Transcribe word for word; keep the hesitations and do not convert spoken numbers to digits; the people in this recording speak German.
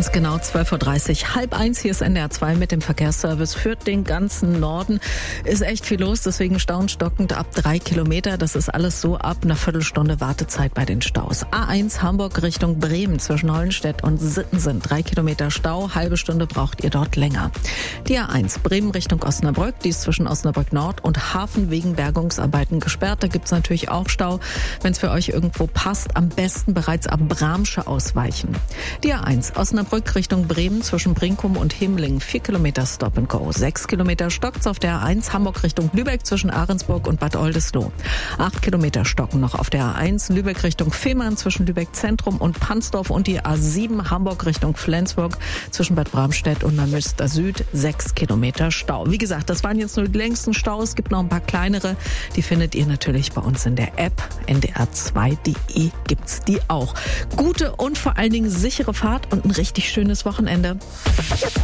Ganz genau zwölf Uhr dreißig, halb eins, hier ist N D R zwei mit dem Verkehrsservice. Führt den ganzen Norden, ist echt viel los, deswegen staunstockend ab drei Kilometer. Das ist alles so ab einer Viertelstunde Wartezeit bei den Staus. A eins Hamburg Richtung Bremen zwischen Hollenstedt und Sittensen, drei Kilometer Stau, halbe Stunde braucht ihr dort länger. Die A eins Bremen Richtung Osnabrück, die ist zwischen Osnabrück Nord und Hafen wegen Bergungsarbeiten gesperrt. Da gibt's natürlich auch Stau. Wenn es für euch irgendwo passt, am besten bereits ab Bramsche ausweichen. Die A eins Osnabrück Richtung Bremen zwischen Brinkum und Himling, vier Kilometer Stop and Go. Sechs Kilometer stockt's auf der A eins Hamburg Richtung Lübeck zwischen Ahrensburg und Bad Oldesloe. Acht Kilometer stocken noch auf der A eins Lübeck Richtung Fehmarn zwischen Lübeck Zentrum und Pansdorf und die A sieben Hamburg Richtung Flensburg zwischen Bad Bramstedt und Neumünster Süd. Sechs Kilometer Stau. Wie gesagt, das waren jetzt nur die längsten Staus. Es gibt noch ein paar kleinere. Die findet ihr natürlich bei uns in der App. N D R zwei punkt de gibt's die auch. Gute und vor allen Dingen sichere Fahrt und ein richtig schönes Wochenende.